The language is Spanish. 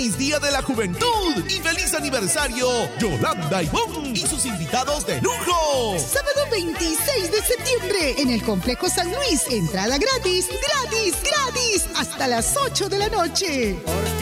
¡Feliz Día de la Juventud! ¡Y feliz aniversario, Yolanda Ivonne y sus invitados de lujo! Sábado 26 de septiembre en el Complejo San Luis. Entrada gratis, gratis, gratis, hasta las 8 de la noche.